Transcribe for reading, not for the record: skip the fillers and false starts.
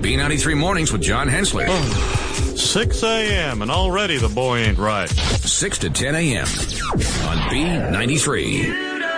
B93 Mornings with John Hensler. 6 a.m. and already the boy ain't right. 6 to 10 a.m. on B93.